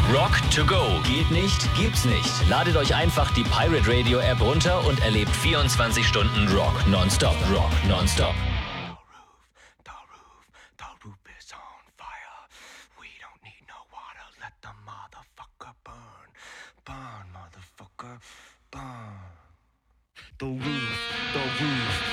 Rock to go. Geht nicht? Gibt's nicht. Ladet euch einfach die Pirate Radio App runter und erlebt 24 Stunden Rock nonstop. Rock nonstop. The roof is on fire. We don't need no water. Let the motherfucker burn. Burn, motherfucker, burn. The roof